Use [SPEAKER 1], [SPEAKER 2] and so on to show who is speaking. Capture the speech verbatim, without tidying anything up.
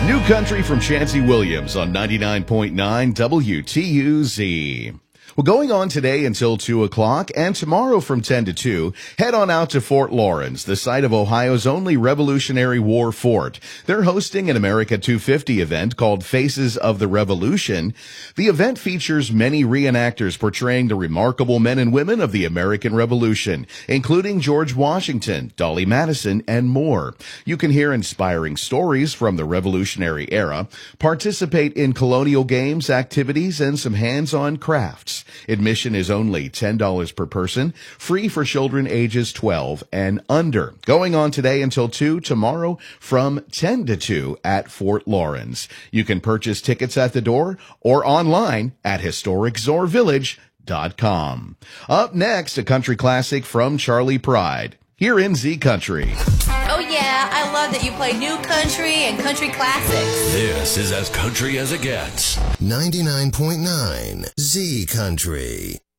[SPEAKER 1] New country from Chancey Williams on ninety-nine point nine W T U Z. Well, going on today until two o'clock and tomorrow from ten to two, head on out to Fort Lawrence, the site of Ohio's only Revolutionary War fort. They're hosting an America two fifty event called Faces of the Revolution. The event features many reenactors portraying the remarkable men and women of the American Revolution, including George Washington, Dolly Madison, and more. You can hear inspiring stories from the Revolutionary era, participate in colonial games, activities, and some hands-on crafts. Admission is only ten dollars per person, free for children ages twelve and under. Going on today until two, tomorrow from ten to two at Fort Lawrence. You can purchase tickets at the door or online at historic zor village dot com. Up next, a country classic from Charley Pride, here in Z Country.
[SPEAKER 2] Oh yeah, I love that you play new country and country classics.
[SPEAKER 3] This is as country as it gets.
[SPEAKER 4] ninety-nine point nine Z Country.